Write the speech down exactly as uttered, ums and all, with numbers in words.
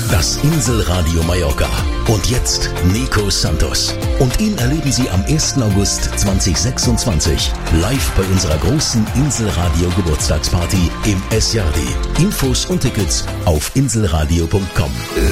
Das Inselradio Mallorca. Und jetzt Nico Santos. Und ihn erleben Sie am ersten August zweitausendsechsundzwanzig live bei unserer großen Inselradio Geburtstagsparty im S J D. Infos und Tickets auf inselradio punkt com.